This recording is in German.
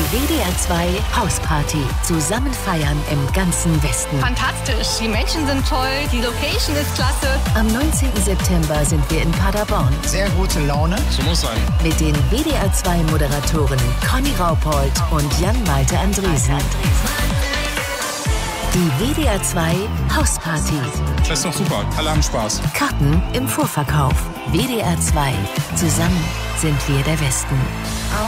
Die WDR 2 Hausparty. Zusammen feiern im ganzen Westen. Fantastisch. Die Menschen sind toll. Die Location ist klasse. Am 19. September sind wir in Paderborn. Sehr gute Laune. So muss sein. Mit den WDR 2 Moderatoren Conny Raupold und Jan-Malte Andresen. Die WDR 2 Hausparty. Das ist doch super. Alle haben Spaß. Karten im Vorverkauf. WDR 2. Zusammen sind wir der Westen.